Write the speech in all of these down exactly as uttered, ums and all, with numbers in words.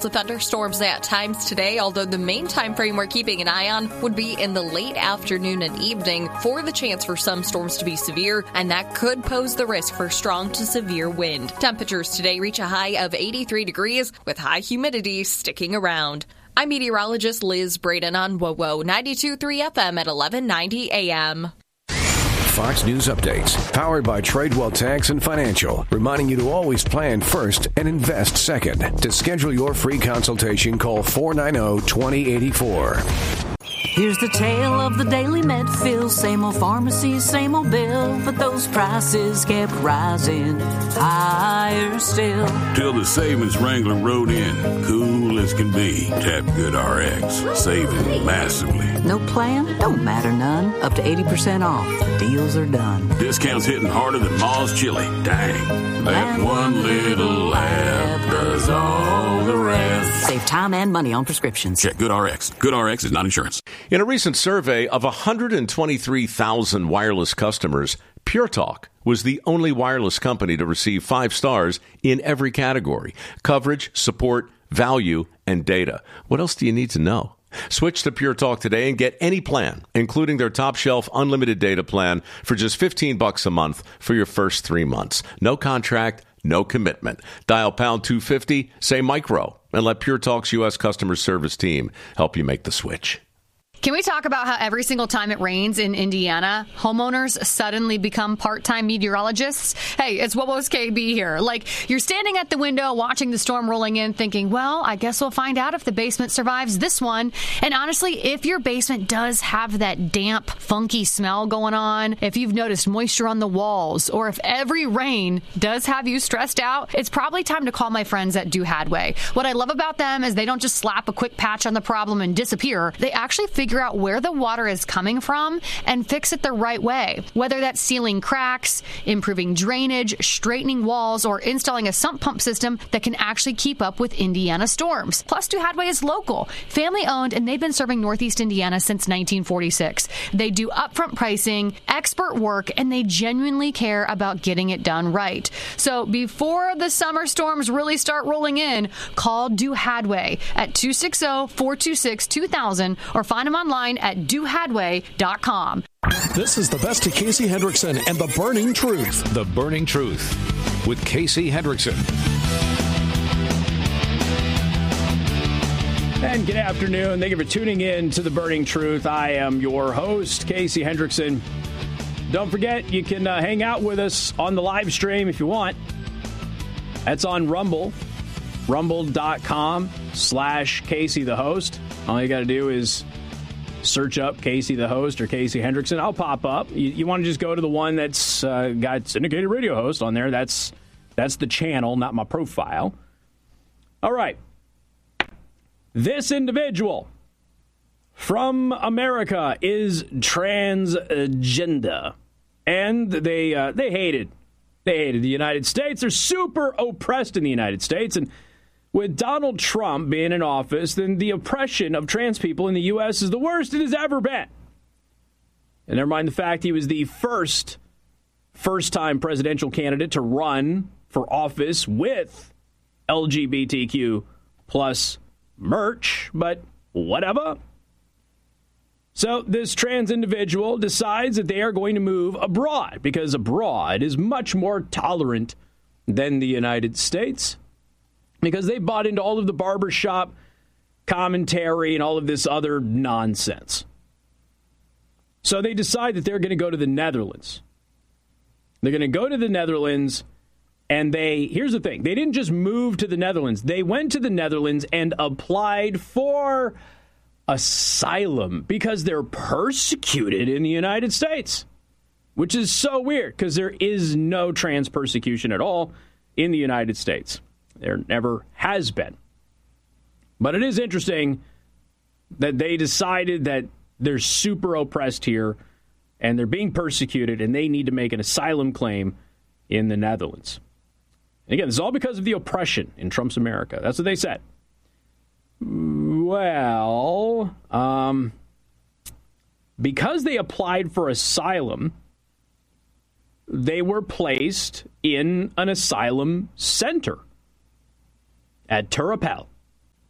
of thunderstorms at times today, although the main time frame we're keeping an eye on would be in the late afternoon and evening for the chance for some storms to be severe, and that could pose the risk for strong to severe wind. Temperatures today reach a high of eighty-three degrees with high humidity sticking around. I'm meteorologist Liz Braden on WOWO ninety-two point three F M at eleven ninety A M. Fox News Updates, powered by Tradewell Tax and Financial, reminding you to always plan first and invest second. To schedule your free consultation, call four nine zero, two zero eight four. Here's the tale of the daily Medfill. Same old pharmacy, same old bill, but those prices kept rising higher still. Till the savings Wrangler rode in, cool as can be. Tap GoodRx, saving massively. No plan? Don't matter none. Up to eighty percent off. Deals are done. Discounts hitting harder than Ma's chili. Dang. That one little app does all the rest. Save time and money on prescriptions. Check GoodRx. GoodRx is not insurance. In a recent survey of one hundred twenty-three thousand wireless customers, Pure Talk was the only wireless company to receive five stars in every category: coverage, support, value, and data. What else do you need to know? Switch to Pure Talk today and get any plan, including their top shelf unlimited data plan, for just fifteen bucks a month for your first three months. No contract, no commitment. Dial pound two fifty, say micro, and let Pure Talk's U S customer service team help you make the switch. Can we talk about how every single time it rains in Indiana, homeowners suddenly become part-time meteorologists? Hey, it's WOWO's K B here. Like, you're standing at the window watching the storm rolling in thinking, well, I guess we'll find out if the basement survives this one. And honestly, if your basement does have that damp, funky smell going on, if you've noticed moisture on the walls, or if every rain does have you stressed out, it's probably time to call my friends at Do Hadway. What I love about them is they don't just slap a quick patch on the problem and disappear. They actually figure out where the water is coming from and fix it the right way. Whether that's sealing cracks, improving drainage, straightening walls, or installing a sump pump system that can actually keep up with Indiana storms. Plus, Do Hadway is local, family-owned, and they've been serving Northeast Indiana since nineteen forty-six. They do upfront pricing, expert work, and they genuinely care about getting it done right. So before the summer storms really start rolling in, call Do Hadway at two six zero, four two six, two thousand or find them online at do hadway dot com. This is the best of Casey Hendrickson and The Burning Truth. The Burning Truth with Casey Hendrickson. And good afternoon. Thank you for tuning in to The Burning Truth. I am your host, Casey Hendrickson. Don't forget, you can uh, hang out with us on the live stream if you want. That's on Rumble. Rumble.com slash Casey the host. All you got to do is search up Casey the host or Casey Hendrickson. I'll pop up. You, you want to just go to the one that's uh, got syndicated radio host on there. That's that's the channel, not my profile. All right. This individual from America is transgender, and they uh, they hated they hated the United States. They're super oppressed in the United States, and with Donald Trump being in office, then the oppression of trans people in the U S is the worst it has ever been. And never mind the fact he was the first first-time presidential candidate to run for office with L G B T Q plus merch, but whatever. So this trans individual decides that they are going to move abroad because abroad is much more tolerant than the United States, because they bought into all of the barbershop commentary and all of this other nonsense. So they decide that they're going to go to the Netherlands. They're going to go to the Netherlands, and they, here's the thing, they didn't just move to the Netherlands. They went to the Netherlands and applied for asylum because they're persecuted in the United States, which is so weird because there is no trans persecution at all in the United States. There never has been. But it is interesting that they decided that they're super oppressed here and they're being persecuted and they need to make an asylum claim in the Netherlands. And again, this is all because of the oppression in Trump's America. That's what they said. Well, um, because they applied for asylum, they were placed in an asylum center at Turapel.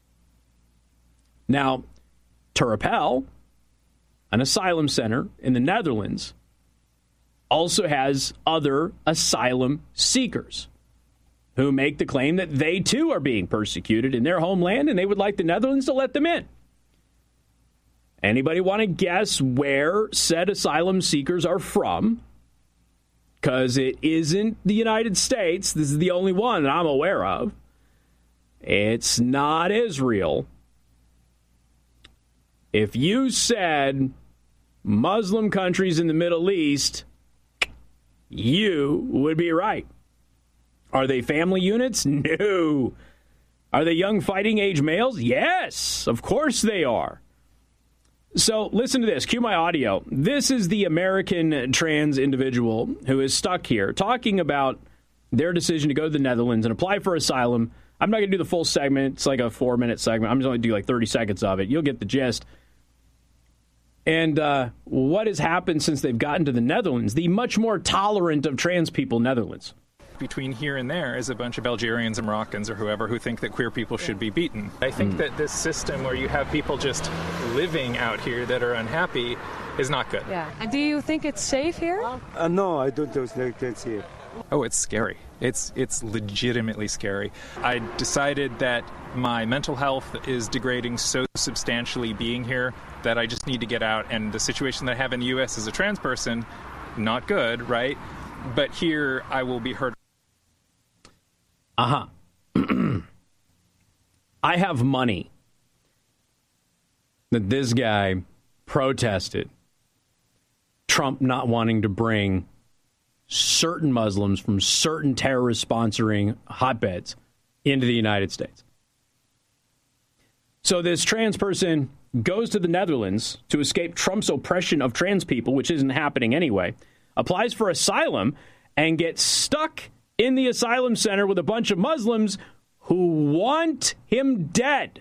Now, Ter-Apel, an asylum center in the Netherlands, also has other asylum seekers who make the claim that they too are being persecuted in their homeland and they would like the Netherlands to let them in. Anybody want to guess where said asylum seekers are from? Because it isn't the United States. This is the only one that I'm aware of. It's not Israel. If you said Muslim countries in the Middle East, you would be right. Are they family units? No. Are they young fighting age males? Yes, of course they are. So listen to this. Cue my audio. This is the American trans individual who is stuck here talking about their decision to go to the Netherlands and apply for asylum. I'm not going to do the full segment. It's like a four-minute segment. I'm just going to do like thirty seconds of it. You'll get the gist. And uh, what has happened since they've gotten to the Netherlands, the much more tolerant of trans people Netherlands. Between here and there is a bunch of Algerians and Moroccans or whoever who think that queer people should be beaten. I think mm. that this system where you have people just living out here that are unhappy is not good. Yeah. And do you think it's safe here? Uh, no, I don't think it's safe. Oh, it's scary. It's it's legitimately scary. I decided that my mental health is degrading so substantially being here that I just need to get out. And the situation that I have in the U S as a trans person, not good, right? But here I will be heard. Uh-huh. I have money that this guy protested Trump not wanting to bring certain Muslims from certain terrorist-sponsoring hotbeds into the United States. So this trans person goes to the Netherlands to escape Trump's oppression of trans people, which isn't happening anyway, applies for asylum, and gets stuck in the asylum center with a bunch of Muslims who want him dead.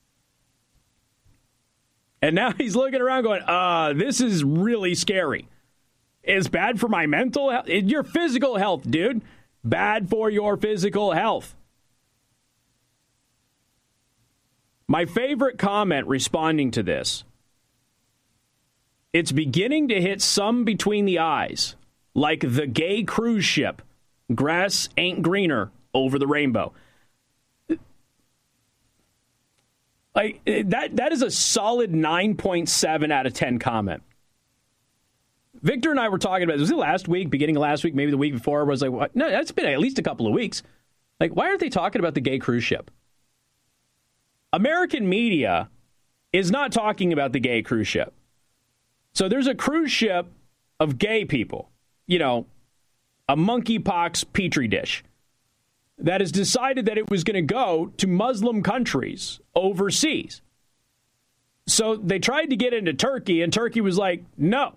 And now he's looking around going, uh, this is really scary. It's bad for my mental health. Your physical health, dude. Bad for your physical health. My favorite comment responding to this, it's beginning to hit some between the eyes, like the gay cruise ship. Grass ain't greener over the rainbow. Like that that is a solid nine point seven out of ten comment. Victor and I were talking about, was it last week, beginning of last week, maybe the week before, I was like, what? No, that's been at least a couple of weeks. Like, why aren't they talking about the gay cruise ship? American media is not talking about the gay cruise ship. So there's a cruise ship of gay people, you know, a monkeypox petri dish that has decided that it was going to go to Muslim countries overseas. So they tried to get into Turkey, and Turkey was like, no.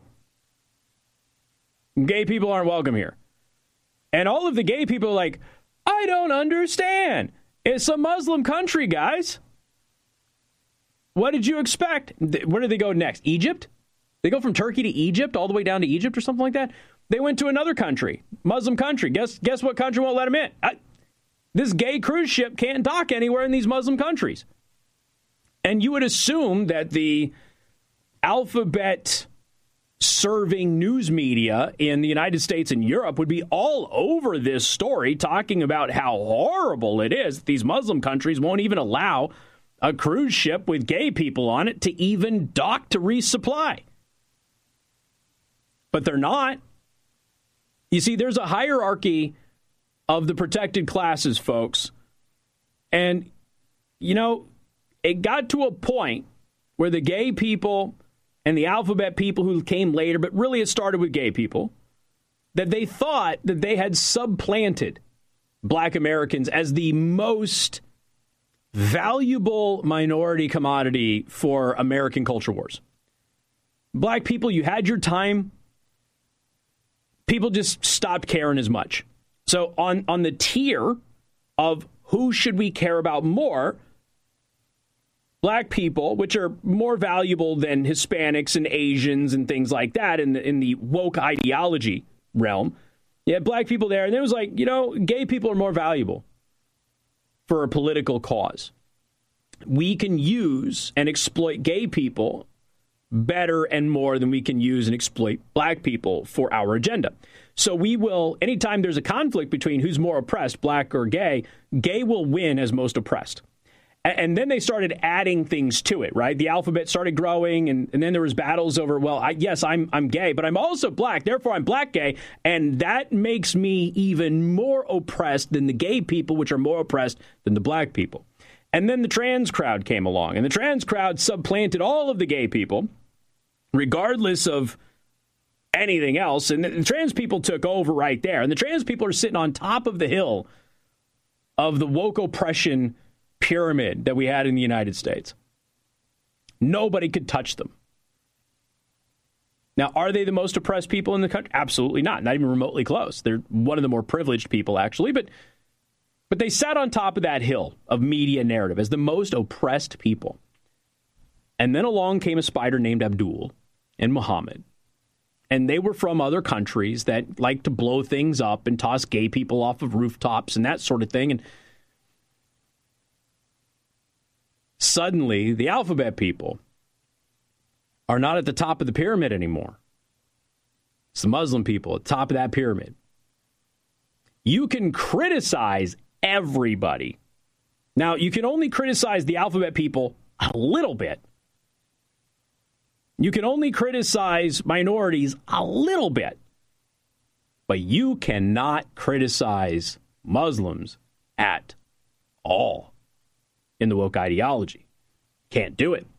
Gay people aren't welcome here. And all of the gay people are like, I don't understand. It's a Muslim country, guys. What did you expect? Where did they go next? Egypt? They go from Turkey to Egypt, all the way down to Egypt or something like that? They went to another country, Muslim country. Guess guess what country won't let them in? I, this gay cruise ship can't dock anywhere in these Muslim countries. And you would assume that the alphabet serving news media in the United States and Europe would be all over this story, talking about how horrible it is that these Muslim countries won't even allow a cruise ship with gay people on it to even dock to resupply. But they're not. You see, there's a hierarchy of the protected classes, folks. And, you know, it got to a point where the gay people and the alphabet people who came later, but really it started with gay people, that they thought that they had supplanted black Americans as the most valuable minority commodity for American culture wars. Black people, you had your time. People just stopped caring as much. So on, on the tier of who should we care about more, black people, which are more valuable than Hispanics and Asians and things like that in the, in the woke ideology realm, you had black people there, and it was like, you know, gay people are more valuable for a political cause. we can use and exploit gay people better and more than we can use and exploit black people for our agenda. So we will, anytime there's a conflict between who's more oppressed, black or gay, gay will win as most oppressed. And then they started adding things to it, right? The alphabet started growing, and, and then there was battles over, well, I, yes, I'm I'm gay, but I'm also black, therefore I'm black gay, and that makes me even more oppressed than the gay people, which are more oppressed than the black people. And then the trans crowd came along, and the trans crowd supplanted all of the gay people, regardless of anything else, and the trans people took over right there. And the trans people are sitting on top of the hill of the woke oppression pyramid that we had in the United States. Nobody could touch them. Now, are they the most oppressed people in the country? Absolutely not. Not even remotely close. They're one of the more privileged people, actually. But but they sat on top of that hill of media narrative as the most oppressed people. And then along came a spider named Abdul and Muhammad. And they were from other countries that like to blow things up and toss gay people off of rooftops and that sort of thing. And suddenly, the alphabet people are not at the top of the pyramid anymore. It's the Muslim people at the top of that pyramid. You can criticize everybody. Now, you can only criticize the alphabet people a little bit. You can only criticize minorities a little bit. But you cannot criticize Muslims at all in the woke ideology. Can't do it.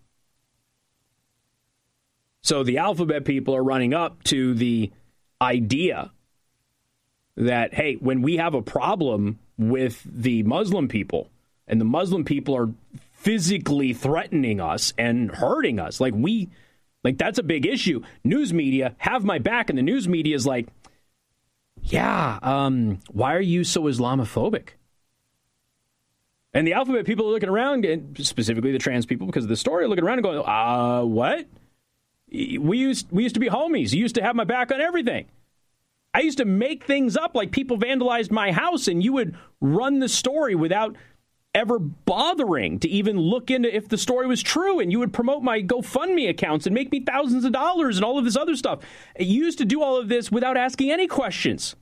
So the alphabet people are running up to the idea that, hey, when we have a problem with the Muslim people, and the Muslim people are physically threatening us and hurting us, like we, like that's a big issue. News media have my back, and the news media is like, yeah, um, why are you so Islamophobic? And the alphabet people are looking around, and specifically the trans people, because of the story, are looking around and going, uh, what? We used we used to be homies. You used to have my back on everything. I used to make things up like people vandalized my house, and you would run the story without ever bothering to even look into if the story was true, and you would promote my GoFundMe accounts and make me thousands of dollars and all of this other stuff. You used to do all of this without asking any questions.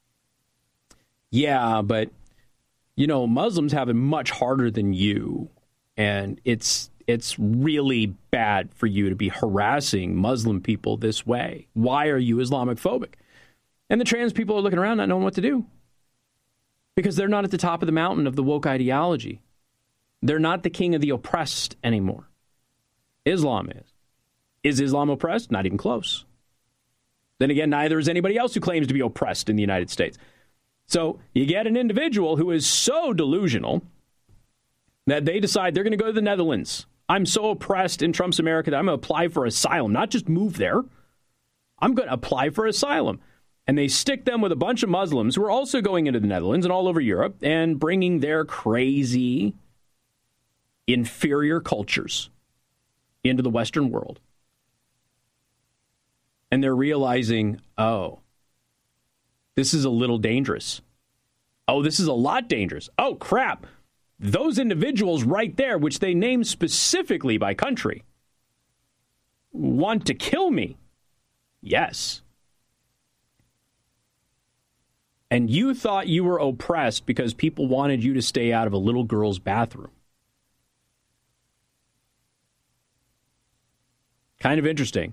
Yeah, but, you know, Muslims have it much harder than you, and it's it's really bad for you to be harassing Muslim people this way. Why are you Islamophobic? And the trans people are looking around not knowing what to do, because they're not at the top of the mountain of the woke ideology. They're not the king of the oppressed anymore. Islam is. Is Islam oppressed? Not even close. Then again, neither is anybody else who claims to be oppressed in the United States. So you get an individual who is so delusional that they decide they're going to go to the Netherlands. I'm so oppressed in Trump's America that I'm going to apply for asylum, not just move there. I'm going to apply for asylum. And they stick them with a bunch of Muslims who are also going into the Netherlands and all over Europe and bringing their crazy, inferior cultures into the Western world. And they're realizing, oh, this is a little dangerous. Oh, this is a lot dangerous. Oh, crap. Those individuals right there, which they name specifically by country, want to kill me. Yes. And you thought you were oppressed because people wanted you to stay out of a little girl's bathroom. Kind of interesting.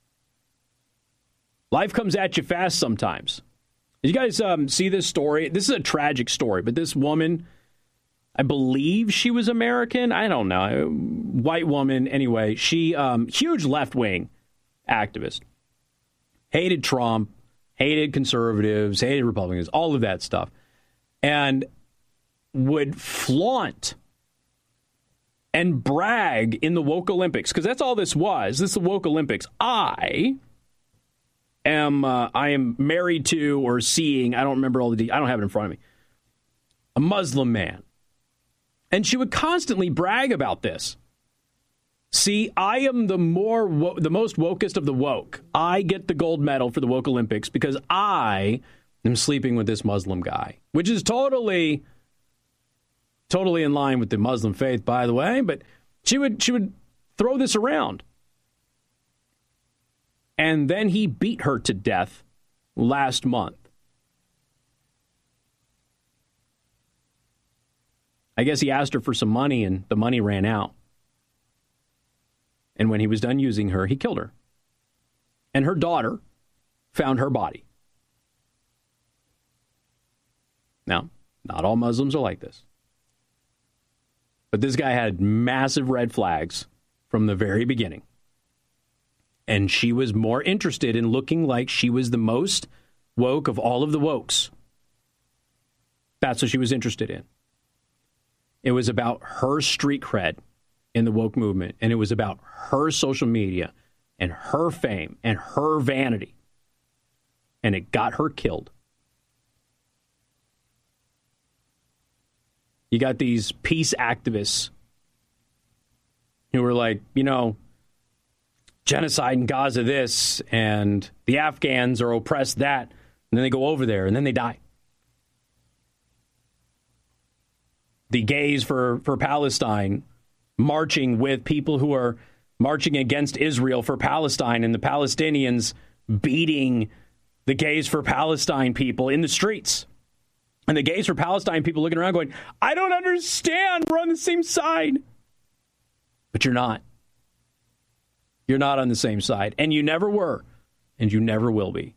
Life comes at you fast sometimes. Did you guys um, see this story? This is a tragic story, but this woman, I believe she was American. I don't know. White woman. Anyway, she, um, huge left-wing activist. Hated Trump, hated conservatives, hated Republicans, all of that stuff. And would flaunt and brag in the woke Olympics, because that's all this was. This is the woke Olympics. I am uh, I am married to or seeing, I don't remember all the details, I don't have it in front of me, a Muslim man. And she would constantly brag about this. See, I am the more wo- the most wokest of the woke. I get the gold medal for the woke Olympics because I am sleeping with this Muslim guy, which is totally Totally in line with the Muslim faith, by the way, but she would she would throw this around. And then he beat her to death last month. I guess he asked her for some money, and the money ran out. And when he was done using her, he killed her. And her daughter found her body. Now, not all Muslims are like this. But this guy had massive red flags from the very beginning. And she was more interested in looking like she was the most woke of all of the wokes. That's what she was interested in. It was about her street cred in the woke movement. And it was about her social media and her fame and her vanity. And it got her killed. You got these peace activists who were like, you know, genocide in Gaza this, and the Afghans are oppressed that, and then they go over there, and then they die. The gays for, for Palestine marching with people who are marching against Israel for Palestine, and the Palestinians beating the gays for Palestine people in the streets. And the gays for Palestine people looking around going, I don't understand. We're on the same side. But you're not. You're not on the same side. And you never were. And you never will be.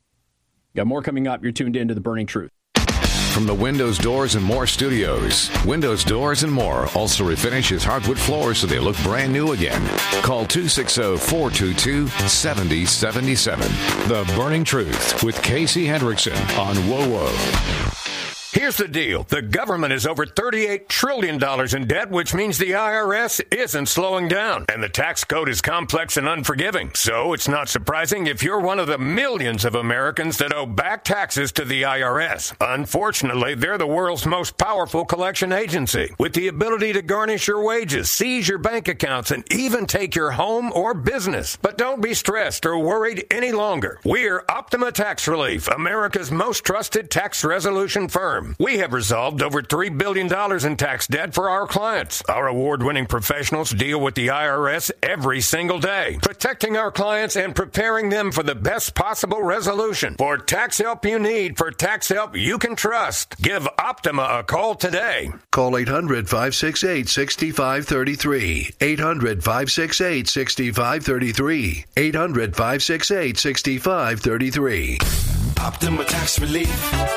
Got more coming up. You're tuned in to The Burning Truth. From the Windows, Doors, and More studios, Windows, Doors, and More also refinishes hardwood floors so they look brand new again. Call two six zero, four two two, seven zero seven seven. The Burning Truth with Casey Hendrickson on W O W O. Here's the deal. The government is over thirty-eight trillion dollars in debt, which means the I R S isn't slowing down. And the tax code is complex and unforgiving. So it's not surprising if you're one of the millions of Americans that owe back taxes to the I R S. Unfortunately, they're the world's most powerful collection agency, with the ability to garnish your wages, seize your bank accounts, and even take your home or business. But don't be stressed or worried any longer. We're Optima Tax Relief, America's most trusted tax resolution firm. We have resolved over three billion dollars in tax debt for our clients. Our award-winning professionals deal with the I R S every single day, protecting our clients and preparing them for the best possible resolution. For tax help you need, for tax help you can trust, give Optima a call today. Call eight hundred, five six eight, six five three three. eight hundred, five six eight, six five three three. eight hundred, five six eight, six five three three. Optima Tax Relief.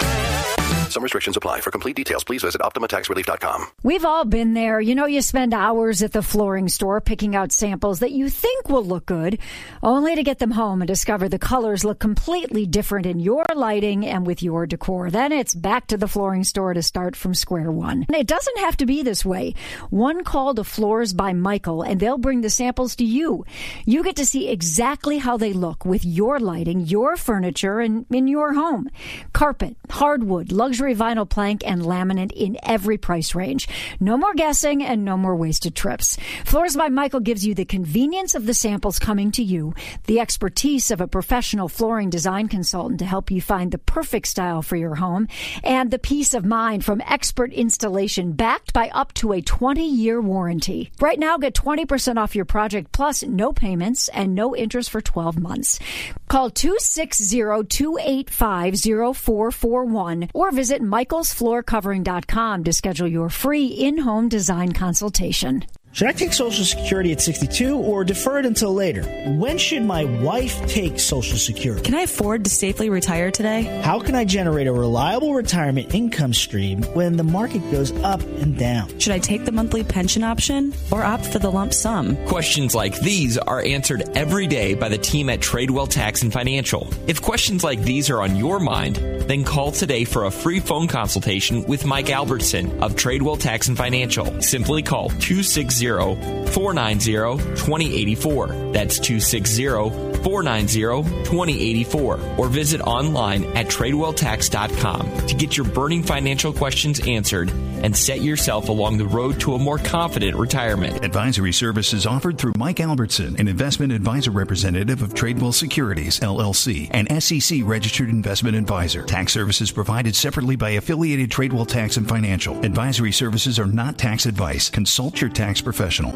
Some restrictions apply. For complete details, please visit Optima Tax Relief dot com. We've all been there. You know, you spend hours at the flooring store picking out samples that you think will look good, only to get them home and discover the colors look completely different in your lighting and with your decor. Then it's back to the flooring store to start from square one. And it doesn't have to be this way. One call to Floors by Michael, and they'll bring the samples to you. You get to see exactly how they look with your lighting, your furniture, and in your home. Carpet, hardwood, luxury vinyl plank, and laminate in every price range. No more guessing and no more wasted trips. Floors by Michael gives you the convenience of the samples coming to you, the expertise of a professional flooring design consultant to help you find the perfect style for your home, and the peace of mind from expert installation backed by up to a twenty-year warranty. Right now, get twenty percent off your project plus no payments and no interest for twelve months. Call two six zero, two eight five, zero four four one or visit michaels floor covering dot com to schedule your free in-home design consultation. Should I take Social Security at sixty-two or defer it until later? When should my wife take Social Security? Can I afford to safely retire today? How can I generate a reliable retirement income stream when the market goes up and down? Should I take the monthly pension option or opt for the lump sum? Questions like these are answered every day by the team at Tradewell Tax and Financial. If questions like these are on your mind, then call today for a free phone consultation with Mike Albertson of Tradewell Tax and Financial. Simply call two six zero, four nine zero, two zero eight four. That's two six zero, four nine zero, two zero eight four. Or visit online at tradewell tax dot com to get your burning financial questions answered and set yourself along the road to a more confident retirement. Advisory services offered through Mike Albertson, an investment advisor representative of Tradewell Securities, L L C, an S E C registered investment advisor. Tax services provided separately by affiliated Tradewell Tax and Financial. Advisory services are not tax advice. Consult your tax professional.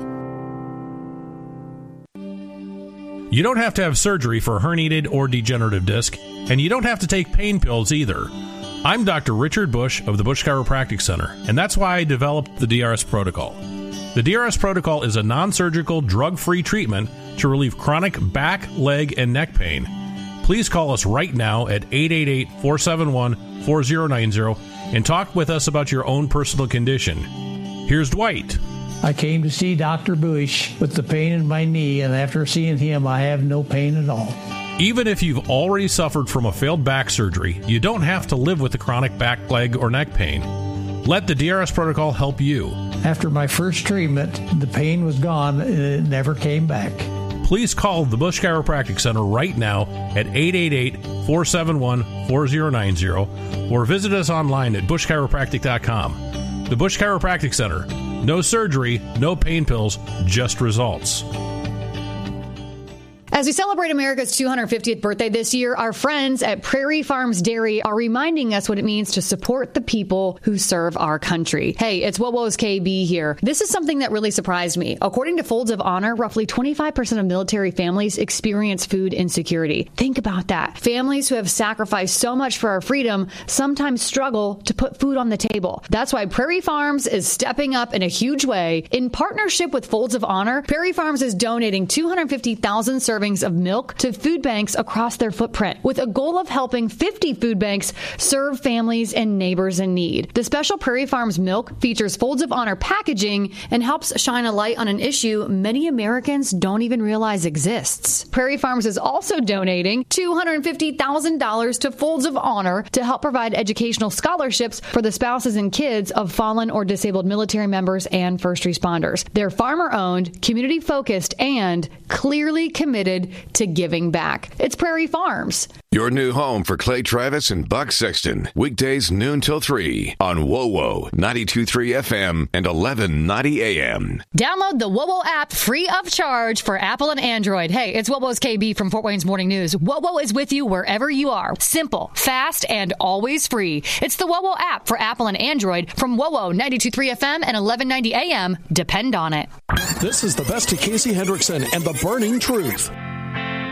You don't have to have surgery for a herniated or degenerative disc, and you don't have to take pain pills either. I'm Doctor Richard Bush of the Bush Chiropractic Center, and that's why I developed the D R S Protocol. The D R S Protocol is a non-surgical, drug-free treatment to relieve chronic back, leg, and neck pain. Please call us right now at eight eight eight, four seven one, four zero nine zero and talk with us about your own personal condition. Here's Dwight. I came to see Doctor Bush with the pain in my knee, and after seeing him, I have no pain at all. Even if you've already suffered from a failed back surgery, you don't have to live with the chronic back, leg, or neck pain. Let the D R S Protocol help you. After my first treatment, the pain was gone and it never came back. Please call the Bush Chiropractic Center right now at eight eight eight, four seven one, four zero nine zero or visit us online at bush chiropractic dot com. The Bush Chiropractic Center. No surgery, no pain pills, just results. As we celebrate America's two hundred fiftieth birthday this year, our friends at Prairie Farms Dairy are reminding us what it means to support the people who serve our country. Hey, it's WOWO's K B here. This is something that really surprised me. According to Folds of Honor, roughly twenty-five percent of military families experience food insecurity. Think about that. Families who have sacrificed so much for our freedom sometimes struggle to put food on the table. That's why Prairie Farms is stepping up in a huge way. In partnership with Folds of Honor, Prairie Farms is donating two hundred fifty thousand servings of milk to food banks across their footprint, with a goal of helping fifty food banks serve families and neighbors in need. The special Prairie Farms milk features Folds of Honor packaging and helps shine a light on an issue many Americans don't even realize exists. Prairie Farms is also donating two hundred fifty thousand dollars to Folds of Honor to help provide educational scholarships for the spouses and kids of fallen or disabled military members and first responders. They're farmer-owned, community-focused, and clearly committed to giving back. It's Prairie Farms. Your new home for Clay Travis and Buck Sexton. Weekdays noon till three on WOWO ninety-two point three F M and eleven ninety A M. Download the WOWO app free of charge for Apple and Android. Hey, it's WOWO's K B from Fort Wayne's Morning News. WOWO is with you wherever you are. Simple, fast, and always free. It's the WOWO app for Apple and Android from WOWO ninety-two point three F M and eleven ninety A M. Depend on it. This is the best of Casey Hendrickson and the burning truth.